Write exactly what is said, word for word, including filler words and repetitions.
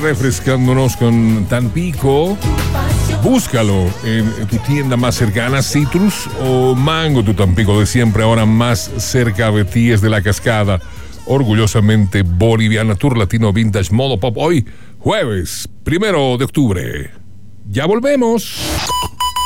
refrescándonos con Tampico. Búscalo en, en tu tienda más cercana, Citrus o Mango, tu Tampico de siempre, ahora más cerca de ti, es de la Cascada. Orgullosamente boliviana, Tour Latino Vintage Modo Pop. Hoy, jueves, primero de octubre. Ya volvemos.